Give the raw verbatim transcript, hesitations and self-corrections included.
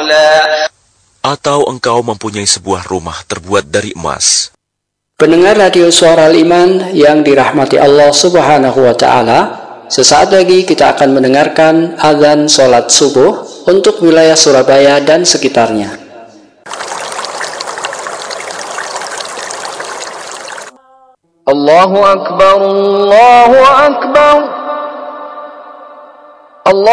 قولا. Atau engkau mempunyai sebuah rumah terbuat dari emas. Pendengar radio Suara Al-Iman yang dirahmati Allah Subhanahu wa Ta'ala, sesaat lagi kita akan mendengarkan azan sholat subuh untuk wilayah Surabaya dan sekitarnya. Allahu Akbar, Allahu Akbar.